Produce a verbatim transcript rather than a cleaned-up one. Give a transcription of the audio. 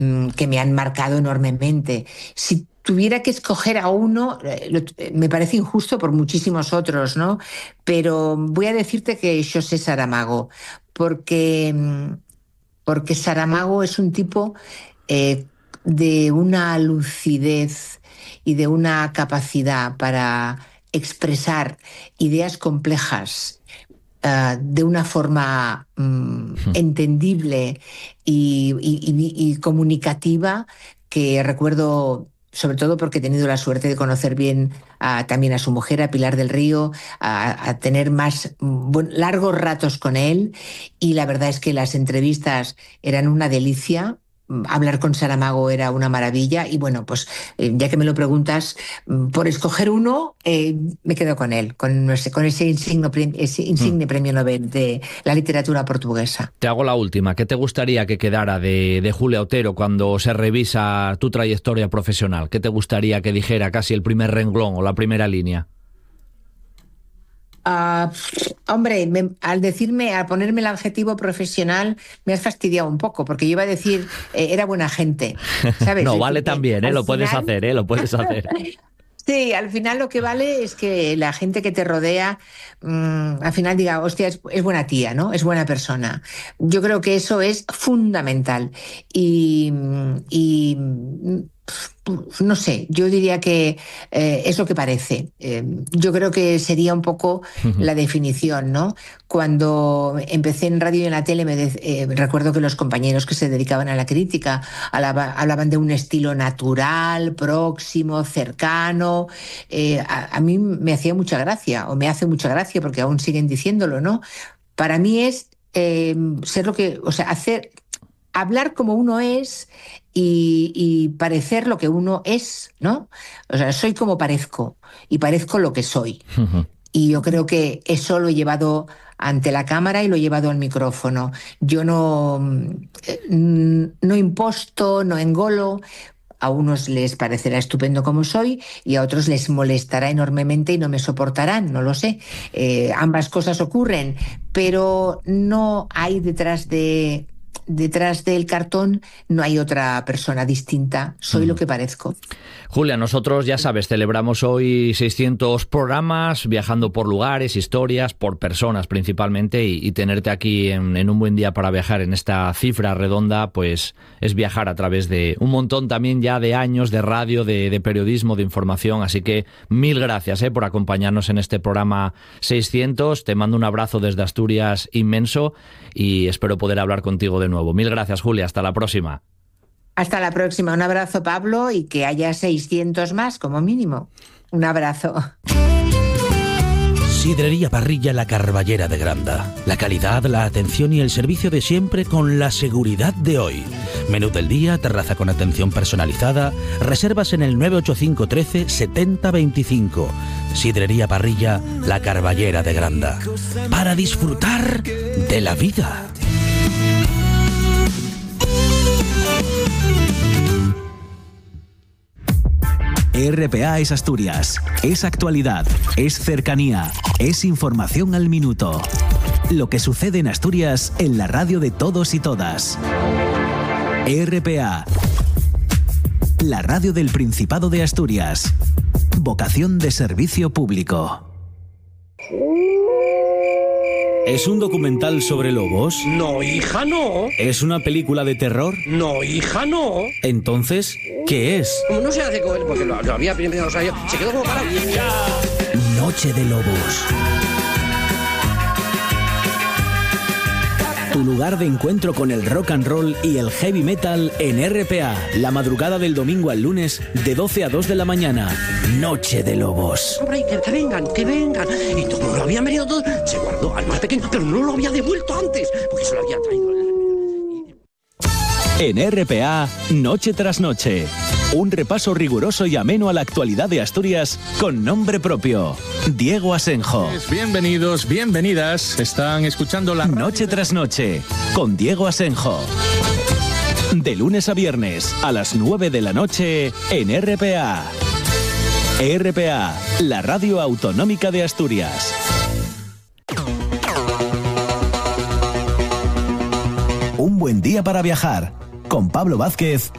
que me han marcado enormemente. Si tuviera que escoger a uno, me parece injusto por muchísimos otros, ¿no? Pero voy a decirte que José Saramago, porque, porque Saramago es un tipo eh, de una lucidez y de una capacidad para expresar ideas complejas Uh, de una forma um, entendible y, y, y, y comunicativa, que recuerdo, sobre todo porque he tenido la suerte de conocer bien a, también a su mujer, a Pilar del Río, a, a tener más bon, largos ratos con él, y la verdad es que las entrevistas eran una delicia. Hablar con Saramago era una maravilla y bueno, pues eh, ya que me lo preguntas, por escoger uno, eh, me quedo con él, con ese, con ese insigne, ese insigne mm. premio Nobel de la literatura portuguesa. Te hago la última. ¿Qué te gustaría que quedara de, de Julia Otero cuando se revisa tu trayectoria profesional? ¿Qué te gustaría que dijera casi el primer renglón o la primera línea? Uh, hombre, me, al decirme, al ponerme el adjetivo profesional, me has fastidiado un poco, porque yo iba a decir, eh, era buena gente, ¿sabes? No, vale también, ¿eh? Lo final... puedes hacer, ¿eh? Lo puedes hacer. Sí, al final lo que vale es que la gente que te rodea, mmm, al final diga, hostia, es, es buena tía, ¿no? Es buena persona. Yo creo que eso es fundamental. Y... y no sé, yo diría que eh, es lo que parece. Eh, yo creo que sería un poco uh-huh. la definición, ¿no? Cuando empecé en radio y en la tele, me de, eh, recuerdo que los compañeros que se dedicaban a la crítica hablaba, hablaban de un estilo natural, próximo, cercano. Eh, a, a mí me hacía mucha gracia, o me hace mucha gracia, porque aún siguen diciéndolo, ¿no? Para mí es eh, ser lo que, o sea, hacer, hablar como uno es. Y, y parecer lo que uno es, ¿no? O sea, soy como parezco y parezco lo que soy. Uh-huh. Y yo creo que eso lo he llevado ante la cámara y lo he llevado al micrófono. Yo no, no imposto, no engolo. A unos les parecerá estupendo como soy y a otros les molestará enormemente y no me soportarán, no lo sé. Eh, ambas cosas ocurren, pero no hay detrás de... Detrás del cartón no hay otra persona distinta, soy mm. lo que parezco. Julia, nosotros, ya sabes, celebramos hoy seiscientos programas, viajando por lugares, historias, por personas principalmente, y, y tenerte aquí en, en un buen día para viajar en esta cifra redonda, pues es viajar a través de un montón también ya de años de radio, de, de periodismo, de información, así que mil gracias eh, por acompañarnos en este programa seiscientos, te mando un abrazo desde Asturias inmenso y espero poder hablar contigo de nuevo. Mil gracias, Julia, hasta la próxima. Hasta la próxima. Un abrazo, Pablo, y que haya seiscientos más como mínimo. Un abrazo. Sidrería Parrilla La Carballera de Granda. La calidad, la atención y el servicio de siempre con la seguridad de hoy. Menú del día, terraza con atención personalizada. Reservas en el nueve ocho cinco trece setenta veinticinco. Sidrería Parrilla La Carballera de Granda. Para disfrutar de la vida. R P A es Asturias, es actualidad, es cercanía, es información al minuto. Lo que sucede en Asturias en la radio de todos y todas. R P A, la radio del Principado de Asturias. Vocación de servicio público. ¿Es un documental sobre lobos? No, hija, no. ¿Es una película de terror? No, hija, no. Entonces, ¿qué es? Como no se hace con él, porque lo, lo había primero, o sea, yo, se quedó como parado. Noche de Lobos. Tu lugar de encuentro con el rock and roll y el heavy metal en R P A. La madrugada del domingo al lunes de doce a dos de la mañana. Noche de Lobos. Hombre, que, que vengan, que vengan. Y todo lo habían venido todo. Se guardó al más pequeño, pero no lo había devuelto antes, porque se lo había traído. En R P A, Noche tras Noche. Un repaso riguroso y ameno a la actualidad de Asturias con nombre propio. Diego Asenjo. Bienvenidos, bienvenidas. Están escuchando la... Noche tras Noche, con Diego Asenjo. De lunes a viernes, a las nueve de la noche, en R P A. R P A, la radio autonómica de Asturias. Un buen día para viajar, con Pablo Vázquez